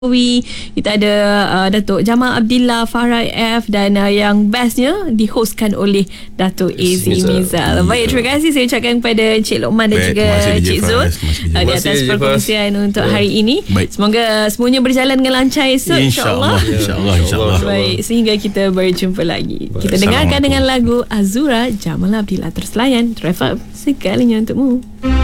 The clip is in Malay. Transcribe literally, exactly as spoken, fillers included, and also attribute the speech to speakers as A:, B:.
A: Wi, kita ada uh, Datuk Jamal Abdillah, Farah F dan uh, yang bestnya dihostkan oleh Datuk Azzi Mizal. Baik, terima kasih saya ucapkan kepada Encik Lokman dan Baik, juga Encik Zul uh, di atas perkongsian untuk hari ini. Baik. Semoga semuanya berjalan dengan lancar esok, insya-Allah.
B: Insya-Allah, insya-Allah.
A: Baik, sehingga kita berjumpa lagi. Kita dengarkan dengan lagu Azura Jamal Abdillah. Terus layan Traffic segalinya untukmu.